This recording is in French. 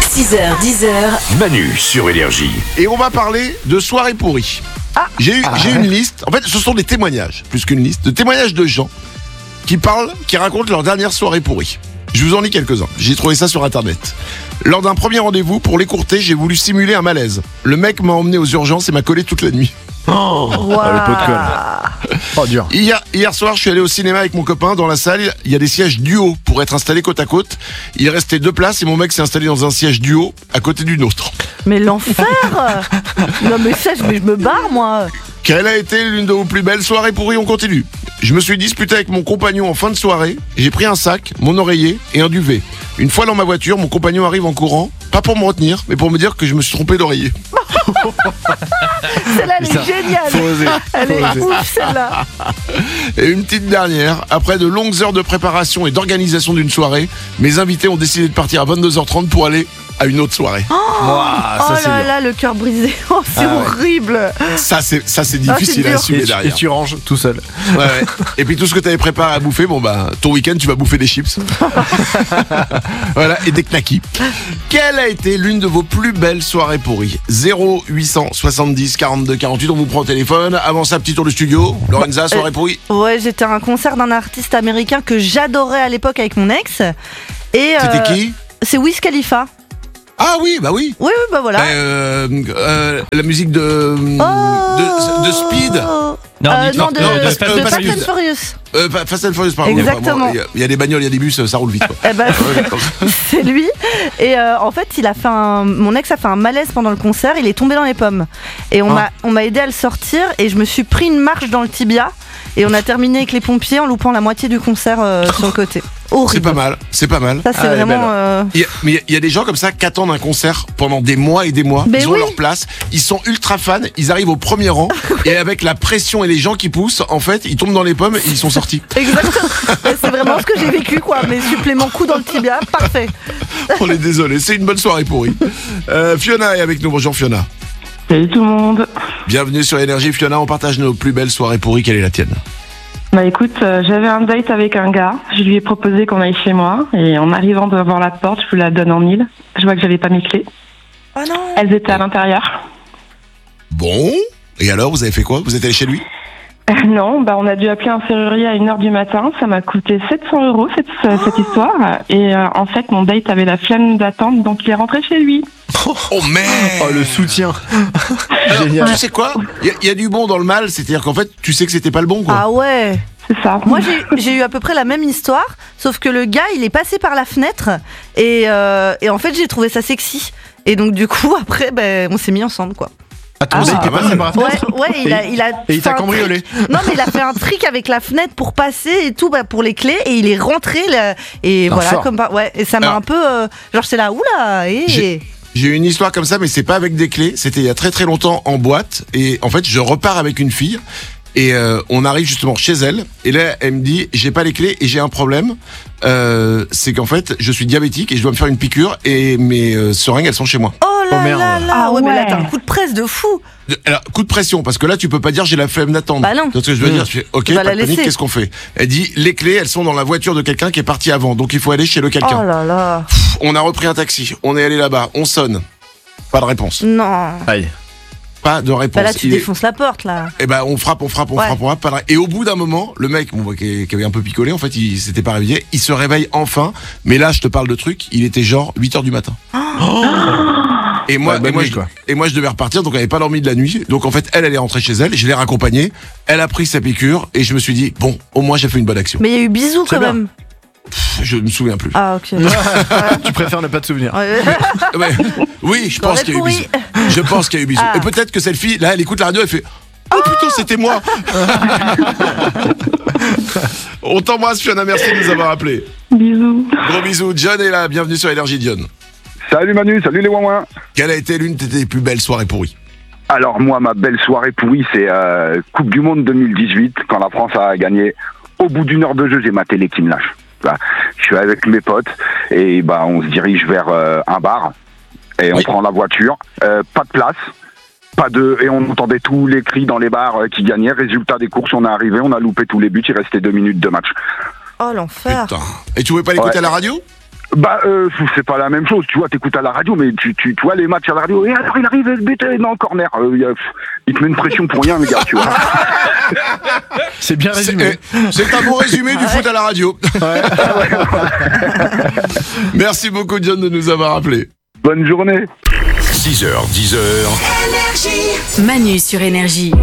6h, 10h. Manu sur Énergie. Et on va parler de soirées pourries. J'ai une liste. En fait, ce sont des témoignages, plus qu'une liste, de témoignages de gens qui racontent leur dernière soirée pourrie. Je vous en lis quelques-uns. J'ai trouvé ça sur internet. Lors d'un premier rendez-vous, pour l'écourter, j'ai voulu simuler un malaise. Le mec m'a emmené aux urgences et m'a collé toute la nuit. Wow. Le pot de colle. Oh, dur. Hier soir, je suis allé au cinéma avec mon copain. Dans la salle, il y a des sièges duo pour être installés côte à côte. Il restait 2 places et mon mec s'est installé dans un siège duo à côté d'une autre. Mais l'enfer. Non mais ça, je me barre moi. Quelle a été l'une de vos plus belles soirées pourries? On continue. Je me suis disputé avec mon compagnon en fin de soirée. J'ai pris un sac, mon oreiller et un duvet. Une fois dans ma voiture, mon compagnon arrive en courant, pas pour me retenir, mais pour me dire que je me suis trompé d'oreiller. Celle-là, elle est géniale. Faut oser. Elle est ouf, celle-là. Et une petite dernière, après de longues heures de préparation et d'organisation d'une soirée, mes invités ont décidé de partir à 22h30 pour aller à une autre soirée. Oh là là, le cœur brisé. Oh, c'est horrible. Ça c'est difficile à dur. assumer Et derrière. tu ranges tout seul. Ouais. Et puis tout ce que tu avais préparé à bouffer, ton week-end tu vas bouffer des chips. Voilà, et des knackis. Quelle a été l'une de vos plus belles soirées pourries? 0870 42 48, on vous prend au téléphone. Avant ça, petit tour du studio. Lorenza, soirée pourrie. Ouais, j'étais à un concert d'un artiste américain que j'adorais à l'époque avec mon ex. Et C'était qui? c'est Wiz Khalifa. Ah oui, bah oui. Oui, bah voilà. La musique de Speed. De Fast Fast and and Furious. Fast and Furious, pardon. Exactement. Enfin, il y a des bagnoles, il y a des bus, ça roule vite. Quoi. Eh ben, c'est lui. Et en fait, mon ex a fait un malaise pendant le concert. Il est tombé dans les pommes. Et on m'a aidé à le sortir. Et je me suis pris une marche dans le tibia. Et on a terminé avec les pompiers en loupant la moitié du concert sur le côté. Horrible. C'est pas mal. Ça, c'est vraiment. Mais il y a des gens comme ça qui attendent un concert pendant des mois et des mois. Mais ils ont oui. leur place. Ils sont ultra fans. Ils arrivent au premier rang. Et avec la pression et les gens qui poussent, en fait, ils tombent dans les pommes et ils sont sortis. Exactement. C'est vraiment ce que j'ai vécu, quoi. Mes suppléments coups dans le tibia, parfait. On est désolé. C'est une bonne soirée pourrie. Fiona est avec nous. Bonjour Fiona. Salut tout le monde. Bienvenue sur Énergie. Fiona, on partage nos plus belles soirées pourries. Quelle est la tienne? Bah écoute, j'avais un date avec un gars. Je lui ai proposé qu'on aille chez moi. Et en arrivant devant la porte, je lui la donne en mille. Je vois que j'avais pas mes clés. Oh non. Elles étaient à l'intérieur. Bon. Et alors, vous avez fait quoi? Vous êtes allé chez lui? Non, on a dû appeler un serrurier à 1h du matin. Ça m'a coûté 700 € cette histoire. Et en fait, mon date avait la flemme d'attendre, donc il est rentré chez lui. Oh merde. Oh, le soutien. Alors, Génial. tu sais quoi? Il y a du bon dans le mal, c'est-à-dire qu'en fait, tu sais que c'était pas le bon, quoi. Ah ouais. C'est ça. Moi, j'ai eu à peu près la même histoire, sauf que le gars, il est passé par la fenêtre et en fait, j'ai trouvé ça sexy. Et donc, du coup, après, on s'est mis ensemble, quoi. Ah, ton date est passé par la fenêtre. Ouais, il a Et il t'a fait un cambriolé. trick. Non, mais il a fait un trick avec la fenêtre pour passer et tout, pour les clés, et il est rentré là, et Ah, voilà, fort. ouais, et ça m'a Alors, un peu, genre, c'est là, oula, J'ai eu une histoire comme ça, mais c'est pas avec des clés. C'était il y a très très longtemps en boîte. Et en fait, je repars avec une fille. Et on arrive justement chez elle. Et là, elle me dit, j'ai pas les clés et j'ai un problème. C'est qu'en fait, je suis diabétique et je dois me faire une piqûre. Et mes seringues, elles sont chez moi. oh là Oh, merde. là là, Ah ouais, mais là, ouais. t'as un coup de presse de fou. Alors, coup de pression, parce que là, tu peux pas dire j'ai la flemme d'attendre. Bah non. Tu vois ce que je veux dire? Je fais, ok, Tu vas pas la de panique, laisser. qu'est-ce qu'on fait? Elle dit, les clés, elles sont dans la voiture de quelqu'un qui est parti avant. Donc, il faut aller chez le quelqu'un. Oh là là. On a repris un taxi. On est allé là-bas. On sonne. Pas de réponse. Non. Aïe. Pas de réponse. Bah là, tu Il est- défonces la porte, là. Eh ben on frappe, pas de- Et au bout d'un moment, le mec qui avait un peu picolé, en fait, il s'était pas réveillé, il se réveille enfin, mais là je te parle de truc, il était genre 8h du matin. Et moi, Ouais, bonne nuit, quoi. je devais repartir, donc elle avait pas dormi de la nuit. Donc en fait, elle est rentrée chez elle, je l'ai raccompagnée, elle a pris sa piqûre, et je me suis dit, bon, au moins j'ai fait une bonne action. Mais il y a eu bisous C'est quand bien. même. Je me souviens plus. Ah, ok. Tu préfères ne pas te souvenir. Ouais. Ouais. Oui, je pense Soirée qu'il y a eu pourrie. bisous. Je pense qu'il y a eu bisous. Ah. Et peut-être que cette fille, là, elle écoute la radio, elle fait, oh putain, c'était moi. On t'embrasse, Fiona, merci de nous avoir appelés. Bisous. Gros bisous, John est là, bienvenue sur Énergie John. Salut Manu, salut les ouin-ouin. Quelle a été l'une de tes plus belles soirées pourries? Alors moi, ma belle soirée pourrie, c'est Coupe du Monde 2018, quand la France a gagné. Au bout d'1 heure de jeu, j'ai ma télé qui me lâche. Là, je suis avec mes potes et on se dirige vers un bar et on prend la voiture. Pas de place, et on entendait tous les cris dans les bars qui gagnaient. Résultat des courses, on est arrivé, on a loupé tous les buts, il restait 2 minutes de match. Oh, l'enfer. Putain. Et tu pouvais pas l'écouter Ouais. à la radio? C'est pas la même chose, tu vois, t'écoutes à la radio, mais tu vois les matchs à la radio, et alors il arrive SBT, non, corner, il te met une pression pour rien, le gars, tu vois. C'est bien résumé. C'est un bon résumé du foot à la radio. Merci beaucoup, John, de nous avoir appelés. Bonne journée. 6h, 10h. Manu sur Énergie.